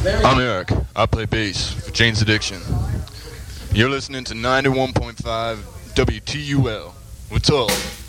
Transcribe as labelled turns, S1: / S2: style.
S1: I'm Eric. I play bass for Jane's Addiction. You're listening to 91.5 WTUL. What's up?